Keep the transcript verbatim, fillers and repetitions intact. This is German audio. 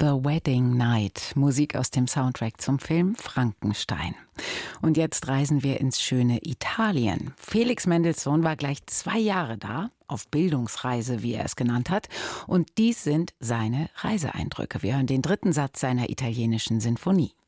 The Wedding Night, Musik aus dem Soundtrack zum Film Frankenstein. Und jetzt reisen wir ins schöne Italien. Felix Mendelssohn war gleich zwei Jahre da, auf Bildungsreise, wie er es genannt hat. Und dies sind seine Reiseeindrücke. Wir hören den dritten Satz seiner italienischen Sinfonie.